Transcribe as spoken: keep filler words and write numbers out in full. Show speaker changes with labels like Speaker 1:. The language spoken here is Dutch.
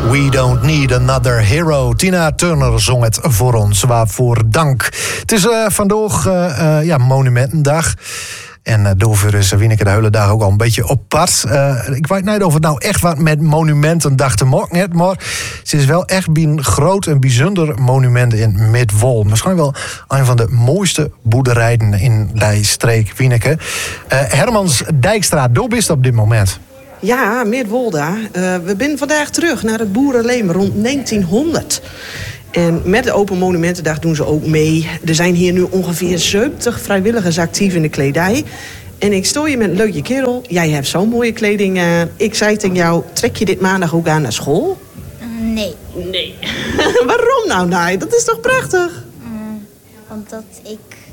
Speaker 1: We don't need another hero. Tina Turner zong het voor ons. Waarvoor dank. Het is uh, vandaag uh, uh, ja, Monumentendag. En uh, daarvoor is Wieneke de hele dag ook al een beetje op pad. Uh, ik weet niet of het nou echt wat met Monumentendag te maken heeft. Maar ze is wel echt een groot en bijzonder monument in Midwol. Misschien wel een van de mooiste boerderijen in die streek, Wieneke. Uh, Hermans Dijkstra, daar bist op dit moment.
Speaker 2: Ja, Midwolda. Uh, we zijn vandaag terug naar het boerenleem rond negentienhonderd. En met de Open Monumentendag doen ze ook mee. Er zijn hier nu ongeveer zeventig vrijwilligers actief in de kledij. En ik stoor je met een leuke kerel. Jij hebt zo'n mooie kleding aan. Ik zei tegen jou, trek je dit maandag ook aan naar school?
Speaker 3: Nee.
Speaker 2: Nee. Waarom nou? Nee, dat is toch prachtig?
Speaker 3: Mm, omdat ik